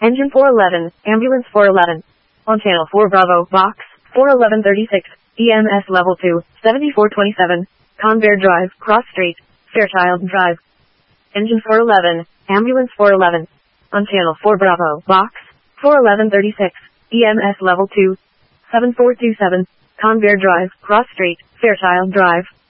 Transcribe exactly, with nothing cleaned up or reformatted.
Engine four eleven, Ambulance four eleven. On Channel four Bravo, Box, four eleven thirty-six, E M S Level two, seventy-four twenty-seven, Convair Drive, Cross Street, Fairchild Drive. Engine four eleven, Ambulance four eleven. On Channel four Bravo, Box, four eleven thirty-six, E M S Level two, seven four two seven, Convair Drive, Cross Street, Fairchild Drive.